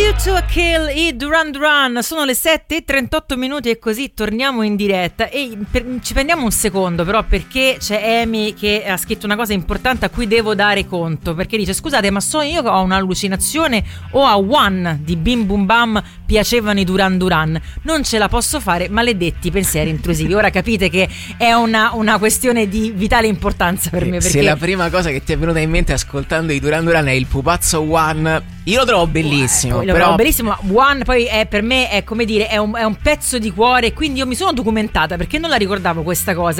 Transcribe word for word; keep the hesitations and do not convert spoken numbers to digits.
You to a Kill, i Duran Duran. Sono le sette e trentotto minuti e così torniamo in diretta. E per, ci prendiamo un secondo però, perché c'è Amy che ha scritto una cosa importante a cui devo dare conto, perché dice: scusate, ma sono io che ho un'allucinazione o a One di Bim Bum Bam piacevano i Duran Duran? Non ce la posso fare, maledetti pensieri intrusivi. Ora capite che è una, una questione di vitale importanza per me, perché se la prima cosa che ti è venuta in mente ascoltando i Duran Duran è il pupazzo One, io lo trovo bellissimo. Lo però... trovo bellissimo. One poi è, per me è come dire, è un, è un pezzo di cuore, quindi io mi sono documentata perché non la ricordavo questa cosa.